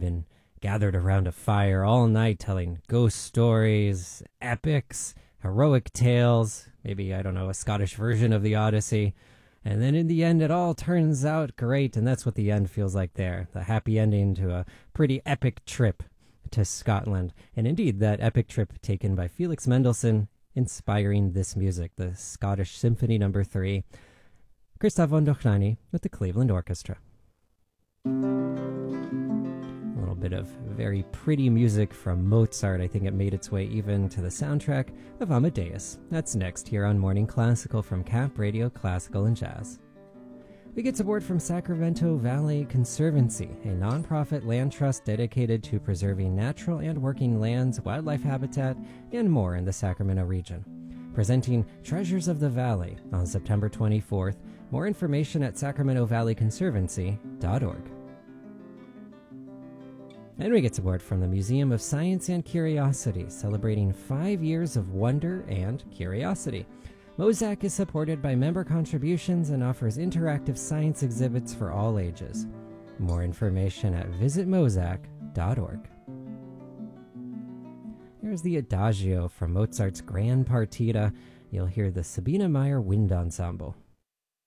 been gathered around a fire all night telling ghost stories, epics, heroic tales, maybe, I don't know, a Scottish version of the Odyssey. And then in the end, it all turns out great, and that's what the end feels like there. The happy ending to a pretty epic trip to Scotland. And indeed, that epic trip taken by Felix Mendelssohn, inspiring this music, the Scottish Symphony No. 3. Christoph von Dohnanyi with the Cleveland Orchestra. A little bit of very pretty music from Mozart. I think it made its way even to the soundtrack of Amadeus. That's next here on Morning Classical from Cap Radio Classical and Jazz. We get support from Sacramento Valley Conservancy, a nonprofit land trust dedicated to preserving natural and working lands, wildlife habitat, and more in the Sacramento region. Presenting Treasures of the Valley on September 24th. More information at sacramentovalleyconservancy.org. And we get support from the Museum of Science and Curiosity, celebrating 5 years of wonder and curiosity. Mozak is supported by member contributions and offers interactive science exhibits for all ages. More information at visitmozak.org. Here's the Adagio from Mozart's Grand Partita. You'll hear the Sabina Meyer Wind Ensemble.